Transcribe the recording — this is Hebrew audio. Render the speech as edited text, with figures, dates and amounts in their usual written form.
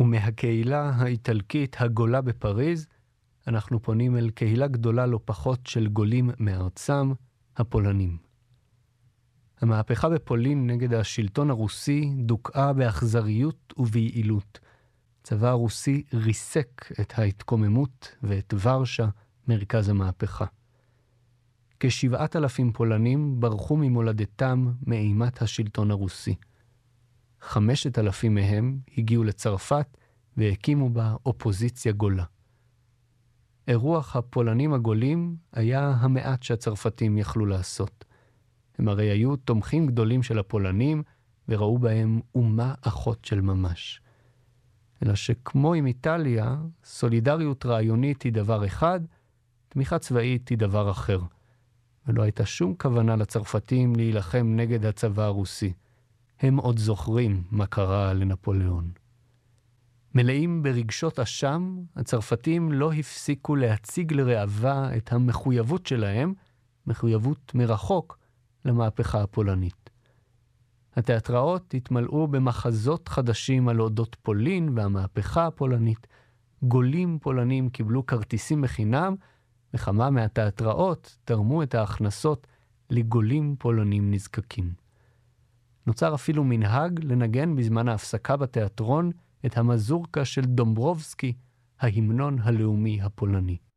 ומהקהילה האיטלקית הגולה בפריז, אנחנו פונים אל קהילה גדולה לא פחות של גולים מארצם, הפולנים. המהפכה בפולין נגד השלטון הרוסי דוכאה באכזריות וביעילות. הצבא הרוסי ריסק את ההתקוממות ואת ורשה, מרכז המהפכה. כ7,000 פולנים ברחו ממולדתם מאימת השלטון הרוסי. 5,000 מהם הגיעו לצרפת והקימו בה אופוזיציה גולה. אירוח הפולנים הגולים היה המעט שהצרפתים יכלו לעשות. הם הרי היו תומכים גדולים של הפולנים וראו בהם אומה אחות של ממש. אלא שכמו עם איטליה, סולידריות רעיונית היא דבר אחד, תמיכה צבאית היא דבר אחר. ולא הייתה שום כוונה לצרפתים להילחם נגד הצבא הרוסי. הם עוד זוכרים מה קרה לנפוליאון. מלאים ברגשות אשם, הצרפתים לא הפסיקו להציג לראווה את המחויבות שלהם, מחויבות מרחוק, למהפכה הפולנית. התיאטראות התמלאו במחזות חדשים על אודות פולין והמהפכה הפולנית. גולים פולנים קיבלו כרטיסים בחינם, וכמה מהתיאטראות תרמו את ההכנסות לגולים פולנים נזקקים. נוצר אפילו מנהג לנגן בזמן ההפסקה בתיאטרון את המזורקה של דומברובסקי, ההמנון הלאומי הפולני.